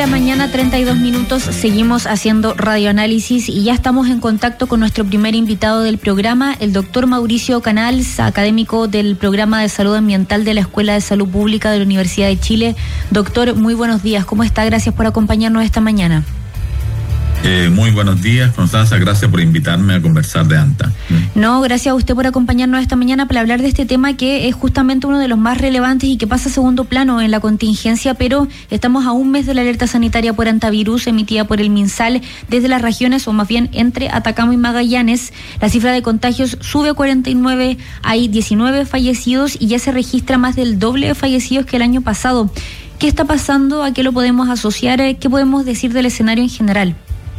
Mañana 32 minutos, seguimos haciendo radioanálisis y ya estamos en contacto con nuestro primer invitado del programa, el doctor Mauricio Canals, académico del programa de salud ambiental de la Escuela de Salud Pública de la Universidad de Chile. Doctor, muy buenos días, ¿cómo está? Gracias por acompañarnos esta mañana. Muy buenos días, Constanza, gracias por invitarme a conversar de ANTA. No, gracias a usted por acompañarnos esta mañana para hablar de este tema que es justamente uno de los más relevantes y que pasa a segundo plano en la contingencia, pero estamos a un mes de la alerta sanitaria por antivirus emitida por el MinSal desde las regiones, o más bien entre Atacama y Magallanes. La cifra de contagios sube a 49, hay 19 fallecidos y ya se registra más del doble de fallecidos que el año pasado. ¿Qué está pasando? ¿A qué lo podemos asociar? ¿Qué podemos decir del escenario en general?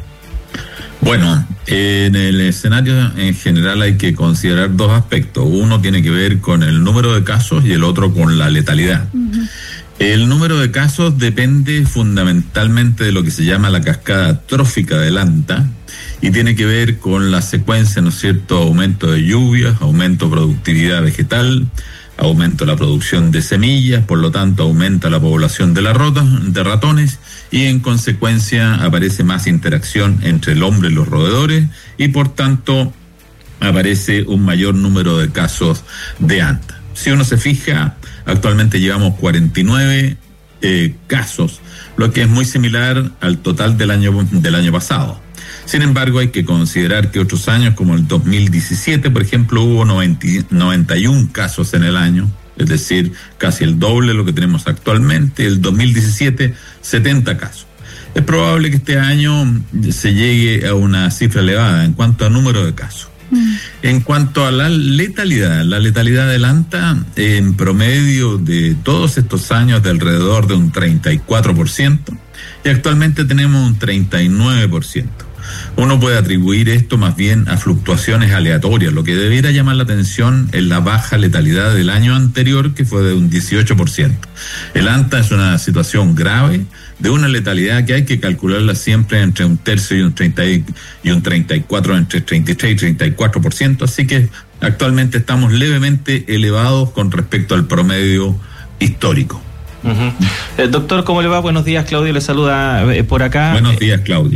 Bueno, en el escenario en general hay que considerar dos aspectos. Uno tiene que ver con el número de casos y el otro con la letalidad. Uh-huh. El número de casos depende fundamentalmente de lo que se llama la cascada trófica del ANTA y tiene que ver con la secuencia, ¿no es cierto?, aumento de lluvias, aumento de productividad vegetal, aumento de la producción de semillas, por lo tanto aumenta la población de ratones y en consecuencia aparece más interacción entre el hombre y los roedores y por tanto aparece un mayor número de casos de ANTA. Si uno se fija, actualmente llevamos 49 casos, lo que es muy similar al total del año pasado. Sin embargo, hay que considerar que otros años, como el 2017, por ejemplo, hubo 91 casos en el año, es decir, casi el doble de lo que tenemos actualmente. El 2017, 70 casos. Es probable que este año se llegue a una cifra elevada en cuanto a número de casos. En cuanto a la letalidad del ANTA, en promedio de todos estos años de alrededor de un 34%, y actualmente tenemos un 39%. Uno puede atribuir esto más bien a fluctuaciones aleatorias. Lo que debiera llamar la atención es la baja letalidad del año anterior, que fue de un 18%. El ANTA es una situación grave, de una letalidad que hay que calcularla siempre entre un tercio y un 34, entre 33 y 34%, así que actualmente estamos levemente elevados con respecto al promedio histórico. Uh-huh. Doctor, ¿cómo le va? Buenos días, Claudio le saluda por acá. Buenos días, Claudio.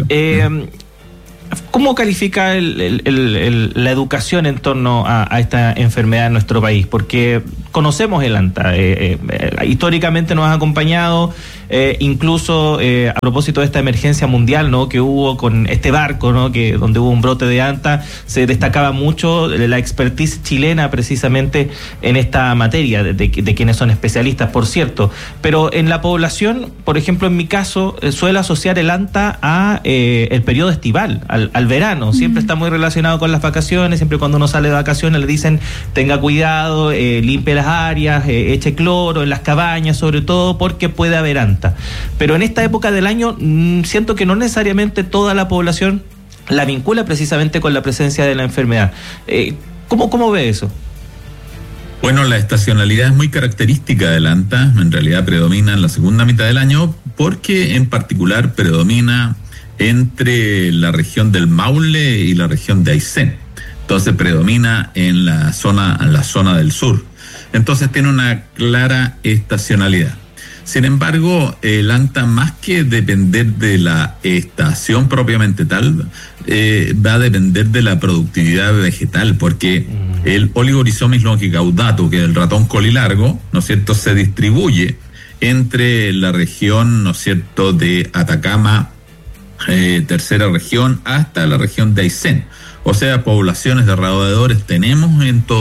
¿Cómo califica la educación en torno a esta enfermedad en nuestro país? Porque conocemos el ANTA, históricamente nos ha acompañado, incluso a propósito de esta emergencia mundial, ¿no?, que hubo con este barco, ¿no?, donde hubo un brote de ANTA, se destacaba mucho la expertise chilena precisamente en esta materia, de quienes son especialistas, por cierto. Pero en la población, por ejemplo, en mi caso, suele asociar el ANTA a el periodo estival, al verano. Siempre está muy relacionado con las vacaciones. Siempre cuando uno sale de vacaciones le dicen tenga cuidado, limpie las áreas, eche cloro en las cabañas, sobre todo porque puede haber ANTA. Pero en esta época del año siento que no necesariamente toda la población la vincula precisamente con la presencia de la enfermedad. ¿Cómo ve eso? Bueno, la estacionalidad es muy característica del ANTA. En realidad predomina en la segunda mitad del año porque en particular predomina entre la región del Maule y la región de Aysén. Entonces predomina en la zona del sur. Entonces tiene una clara estacionalidad. Sin embargo, el ANTA, más que depender de la estación propiamente tal, va a depender de la productividad vegetal, porque el Oligorhizomis longicaudatum, que es el ratón colilargo, ¿no es cierto?, se distribuye entre la región, ¿no es cierto?, de Atacama, tercera región, hasta la región de Aysén. O sea, poblaciones de roedores tenemos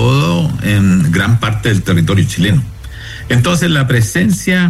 en gran parte del territorio chileno. Entonces la presencia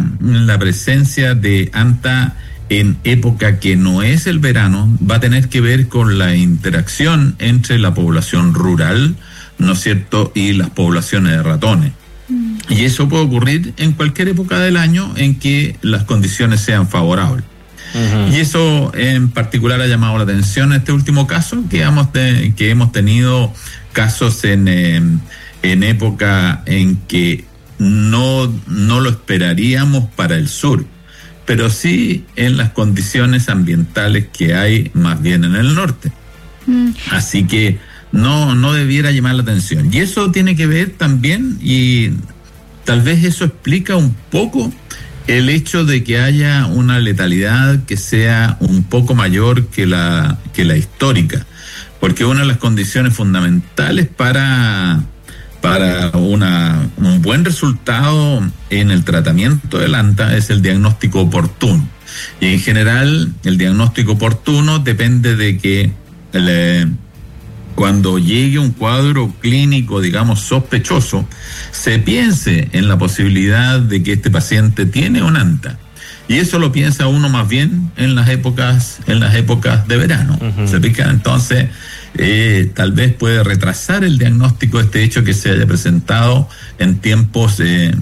de ANTA en época que no es el verano va a tener que ver con la interacción entre la población rural, ¿no es cierto?, y las poblaciones de ratones. Y eso puede ocurrir en cualquier época del año en que las condiciones sean favorables. Uh-huh. Y eso en particular ha llamado la atención en este último caso, que hemos tenido casos en época en que no lo esperaríamos para el sur, pero sí en las condiciones ambientales que hay más bien en el norte. Así que no debiera llamar la atención. Y eso tiene que ver también, y tal vez eso explica un poco el hecho de que haya una letalidad que sea un poco mayor que la histórica, porque una de las condiciones fundamentales para un buen resultado en el tratamiento del ANTA es el diagnóstico oportuno. Y en general el diagnóstico oportuno depende de que cuando llegue un cuadro clínico, digamos, sospechoso, se piense en la posibilidad de que este paciente tiene un ANTA. Y eso lo piensa uno más bien en las épocas de verano. Uh-huh. ¿Se fija? Entonces, tal vez puede retrasar el diagnóstico de este hecho que se haya presentado en tiempos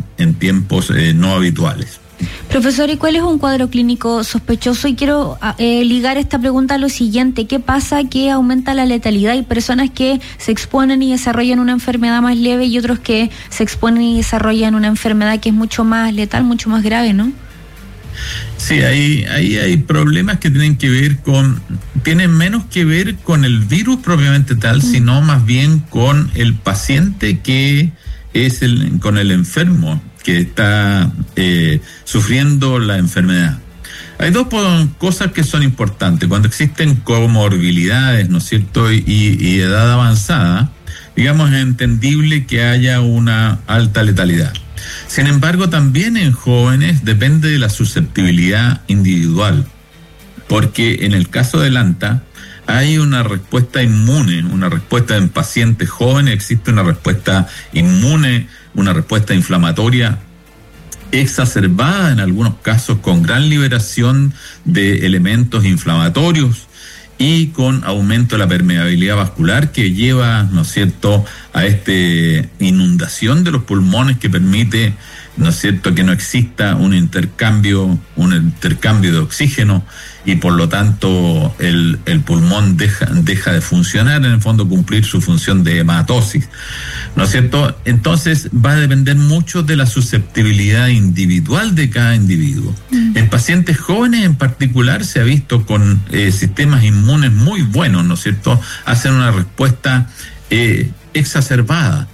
no habituales. Profesor, ¿y cuál es un cuadro clínico sospechoso? Y quiero ligar esta pregunta a lo siguiente: ¿qué pasa que aumenta la letalidad? Hay personas que se exponen y desarrollan una enfermedad más leve y otros que se exponen y desarrollan una enfermedad que es mucho más letal, mucho más grave, ¿no? Sí, hay problemas que tienen menos que ver con el virus propiamente tal, sino más bien con el paciente que es con el enfermo que está sufriendo la enfermedad. Hay dos cosas que son importantes. Cuando existen comorbilidades, ¿no es cierto?, y edad avanzada, digamos, es entendible que haya una alta letalidad. Sin embargo, también en jóvenes depende de la susceptibilidad individual, porque en el caso del ANTA hay una respuesta inmune, una respuesta en pacientes jóvenes, existe una respuesta inmune, una respuesta inflamatoria exacerbada en algunos casos, con gran liberación de elementos inflamatorios y con aumento de la permeabilidad vascular que lleva, ¿no es cierto?, a esta inundación de los pulmones que permite, ¿no es cierto?, que no exista un intercambio de oxígeno y por lo tanto el pulmón deja de funcionar, en el fondo cumplir su función de hematosis, ¿no es cierto? Entonces va a depender mucho de la susceptibilidad individual de cada individuo. En pacientes jóvenes en particular se ha visto con sistemas inmunes muy buenos, ¿no es cierto? Hacen una respuesta exacerbada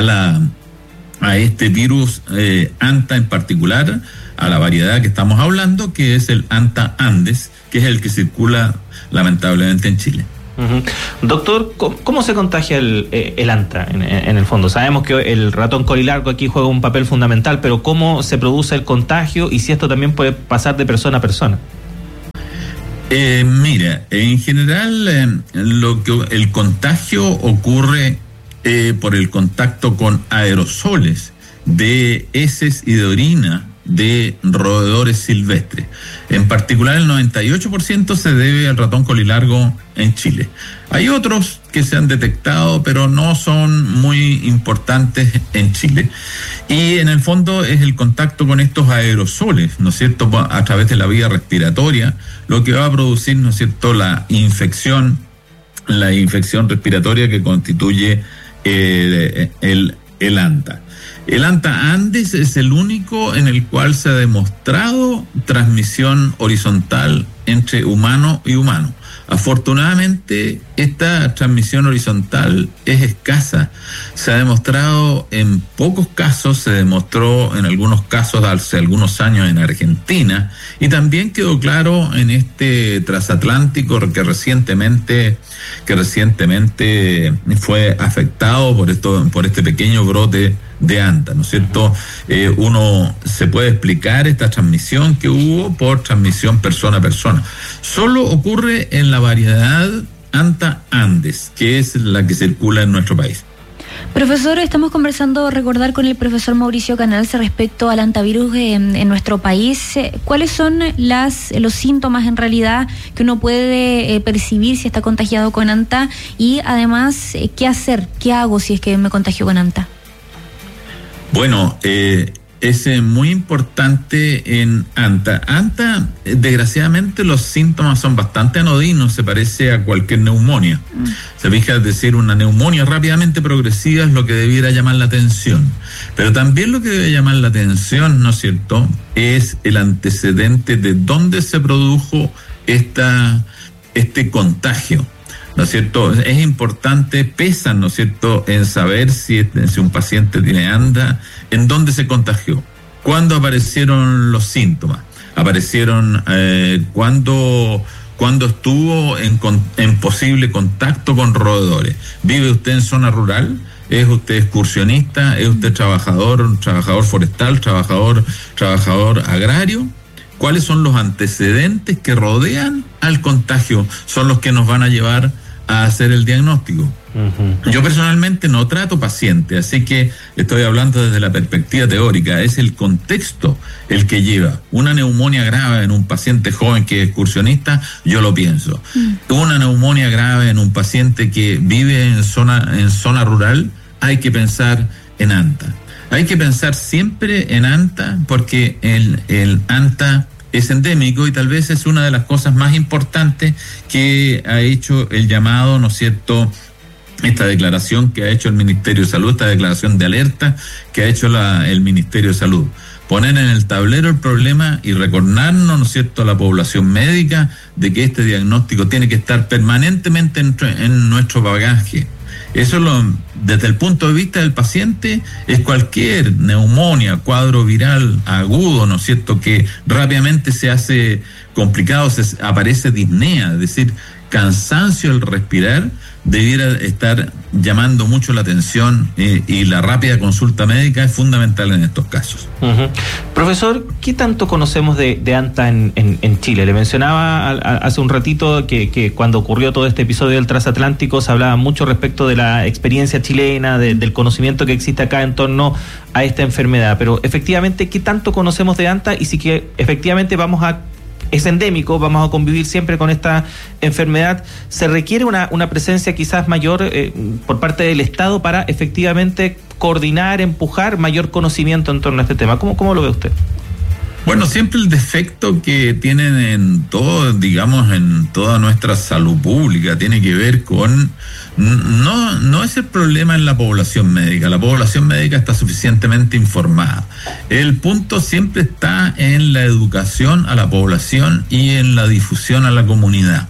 a este virus ANTA en particular, a la variedad que estamos hablando, que es el ANTA Andes, que es el que circula lamentablemente en Chile. Uh-huh. Doctor, ¿cómo se contagia el ANTA en el fondo? Sabemos que el ratón colilargo aquí juega un papel fundamental, pero ¿cómo se produce el contagio y si esto también puede pasar de persona a persona? Mira, en general el contagio ocurre por el contacto con aerosoles de heces y de orina de roedores silvestres. En particular, el 98% se debe al ratón colilargo en Chile. Hay otros que se han detectado, pero no son muy importantes en Chile. Y en el fondo es el contacto con estos aerosoles, ¿no es cierto?, a través de la vía respiratoria, lo que va a producir, ¿no es cierto?, la infección respiratoria que constituye el ANTA. El ANTA Andes es el único en el cual se ha demostrado transmisión horizontal entre humano y humano. Afortunadamente, esta transmisión horizontal es escasa. Se ha demostrado en pocos casos, se demostró en algunos casos hace algunos años en Argentina, y también quedó claro en este transatlántico que recientemente fue afectado por este pequeño brote de ANTA, ¿no es cierto? Uno se puede explicar esta transmisión que hubo por transmisión persona a persona. Solo ocurre en la variedad ANTA Andes, que es la que circula en nuestro país. Profesor, estamos conversando, recordar, con el profesor Mauricio Canals respecto al antivirus en nuestro país. ¿Cuáles son los síntomas en realidad que uno puede percibir si está contagiado con ANTA? Y además, ¿qué hacer? ¿Qué hago si es que me contagio con ANTA? Bueno, es muy importante en ANTA. ANTA, desgraciadamente, los síntomas son bastante anodinos, se parece a cualquier neumonía. Se fija, es decir, una neumonía rápidamente progresiva es lo que debiera llamar la atención. Pero también lo que debe llamar la atención, ¿no es cierto?, es el antecedente de dónde se produjo este contagio. ¿No es cierto? Es importante, pesa, ¿no es cierto?, en saber si un paciente tiene ANTA, en dónde se contagió. ¿Cuándo aparecieron los síntomas? Aparecieron cuando estuvo en posible contacto con roedores. ¿Vive usted en zona rural? ¿Es usted excursionista? ¿Es usted trabajador forestal, trabajador agrario? ¿Cuáles son los antecedentes que rodean al contagio? Son los que nos van a llevar a hacer el diagnóstico. Uh-huh. Yo personalmente no trato pacientes, así que estoy hablando desde la perspectiva teórica. Es el contexto el que lleva. Una neumonía grave en un paciente joven que es excursionista, yo lo pienso. Una neumonía grave en un paciente que vive en zona rural, hay que pensar en ANTA. Hay que pensar siempre en ANTA porque el ANTA es endémico y tal vez es una de las cosas más importantes que ha hecho el llamado, ¿no es cierto?, esta declaración que ha hecho el Ministerio de Salud, esta declaración de alerta que ha hecho el Ministerio de Salud. Poner en el tablero el problema y recordarnos, ¿no es cierto?, a la población médica de que este diagnóstico tiene que estar permanentemente en nuestro bagaje. Eso desde el punto de vista del paciente es cualquier neumonía, cuadro viral agudo, ¿no es cierto?, que rápidamente se hace complicado, aparece disnea, es decir, cansancio al respirar, debiera estar llamando mucho la atención y la rápida consulta médica es fundamental en estos casos. Uh-huh. Profesor, ¿qué tanto conocemos de ANTA en Chile? Le mencionaba hace un ratito que cuando ocurrió todo este episodio del transatlántico se hablaba mucho respecto de la experiencia chilena, del conocimiento que existe acá en torno a esta enfermedad, pero efectivamente, ¿qué tanto conocemos de ANTA? Y si que efectivamente es endémico, vamos a convivir siempre con esta enfermedad, ¿se requiere una presencia quizás mayor por parte del Estado para efectivamente coordinar, empujar mayor conocimiento en torno a este tema? ¿Cómo lo ve usted? Bueno, siempre el defecto que tienen en toda nuestra salud pública tiene que ver con, no es el problema en la población médica está suficientemente informada. El punto siempre está en la educación a la población y en la difusión a la comunidad.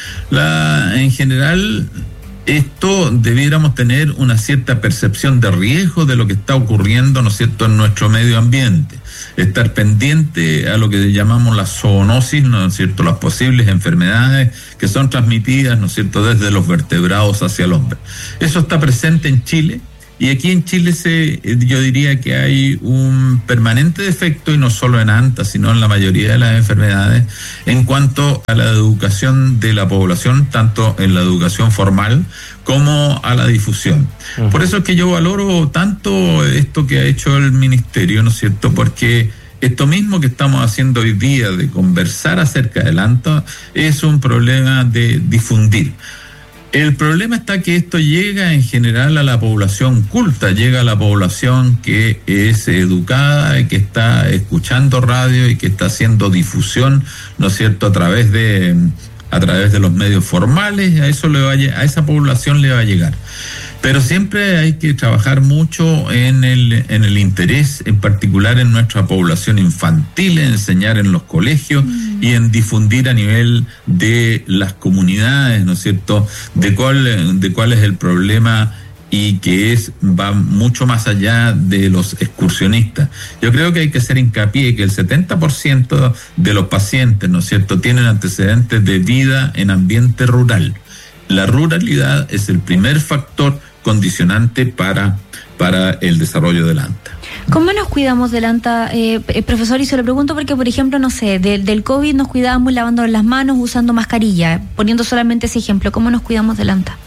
En general, esto debiéramos tener una cierta percepción de riesgo de lo que está ocurriendo, ¿no es cierto?, en nuestro medio ambiente. Estar pendiente a lo que llamamos la zoonosis, ¿no es cierto?, las posibles enfermedades que son transmitidas, ¿no es cierto?, desde los vertebrados hacia el hombre. Eso está presente en Chile y aquí en Chile yo diría que hay un permanente defecto, y no solo en ANTA, sino en la mayoría de las enfermedades, en cuanto a la educación de la población, tanto en la educación formal como a la difusión. Uh-huh. Por eso es que yo valoro tanto esto que ha hecho el Ministerio, ¿no es cierto?, porque esto mismo que estamos haciendo hoy día de conversar acerca del ANTA es un problema de difundir. El problema está que esto llega en general a la población culta, llega a la población que es educada y que está escuchando radio y que está haciendo difusión, ¿no es cierto?, a través de los medios formales. A esa población le va a llegar. Pero siempre hay que trabajar mucho en el interés, en particular en nuestra población infantil, en enseñar en los colegios y en difundir a nivel de las comunidades, ¿no es cierto?, de cuál es el problema y que va mucho más allá de los excursionistas. Yo creo que hay que hacer hincapié que el 70% de los pacientes, ¿no es cierto?, tienen antecedentes de vida en ambiente rural. La ruralidad es el primer factor condicionante para el desarrollo del ANTA. ¿Cómo nos cuidamos del ANTA, profesor? Y se lo pregunto porque, por ejemplo, no sé, del COVID nos cuidábamos lavando las manos, usando mascarilla, poniendo solamente ese ejemplo. ¿Cómo nos cuidamos del ANTA?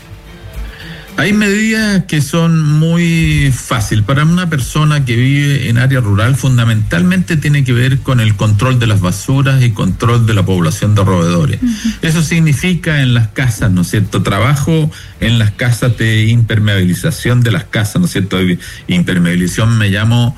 Hay medidas que son muy fáciles. Para una persona que vive en área rural, fundamentalmente tiene que ver con el control de las basuras y control de la población de roedores. Uh-huh. Eso significa en las casas, ¿no es cierto?, trabajo en las casas de impermeabilización de las casas, ¿no es cierto? Impermeabilización me llamo,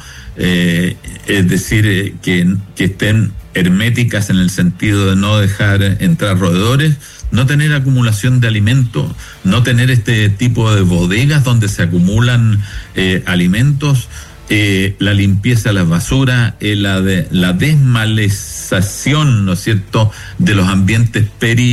es decir, que estén herméticas en el sentido de no dejar entrar roedores, no tener acumulación de alimentos, no tener este tipo de bodegas donde se acumulan alimentos, la limpieza de las basuras, la desmalezación, ¿no es cierto?, de los ambientes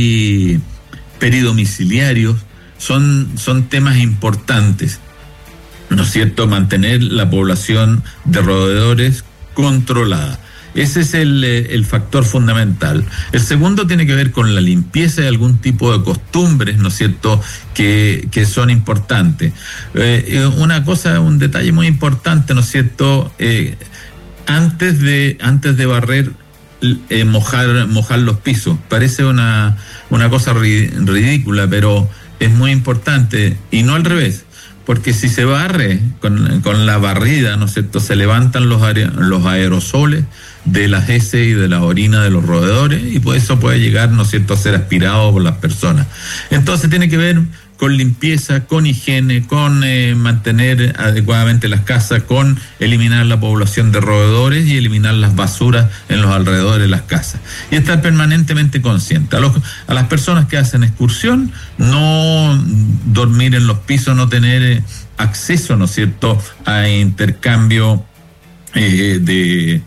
peridomiciliarios, son temas importantes, ¿no es cierto?, mantener la población de roedores controlada. Ese es el factor fundamental. El segundo tiene que ver con la limpieza de algún tipo de costumbres, ¿no es cierto?, que son importantes. Un detalle muy importante, ¿no es cierto?, antes de barrer, mojar los pisos. Parece una cosa ridícula, pero es muy importante, y no al revés. Porque si se barre con la barrida, ¿no es cierto?, se levantan los aerosoles de las heces y de la orina de los roedores, y pues eso puede llegar, ¿no es cierto?, a ser aspirado por las personas. Entonces tiene que ver con limpieza, con higiene, con mantener adecuadamente las casas, con eliminar la población de roedores y eliminar las basuras en los alrededores de las casas. Y estar permanentemente consciente. A las personas que hacen excursión, no dormir en los pisos, no tener acceso, ¿no es cierto?, a intercambio de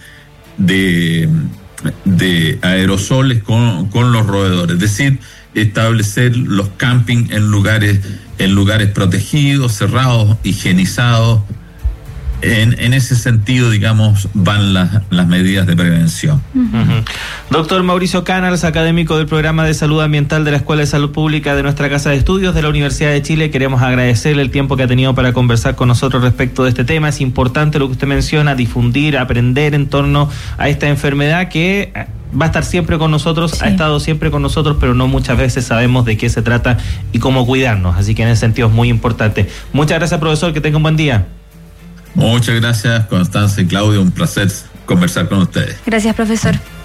aerosoles con los roedores. Es decir, establecer los camping en lugares protegidos, cerrados, higienizados. En ese sentido, digamos, van las medidas de prevención. Uh-huh. Doctor Mauricio Canals, académico del Programa de Salud Ambiental de la Escuela de Salud Pública de nuestra Casa de Estudios de la Universidad de Chile, queremos agradecerle el tiempo que ha tenido para conversar con nosotros respecto de este tema. Es importante lo que usted menciona, difundir, aprender en torno a esta enfermedad que va a estar siempre con nosotros, sí. Ha estado siempre con nosotros, pero no muchas veces sabemos de qué se trata y cómo cuidarnos. Así que en ese sentido es muy importante. Muchas gracias, profesor, que tenga un buen día. Muchas gracias, Constanza y Claudio, un placer conversar con ustedes. Gracias, profesor.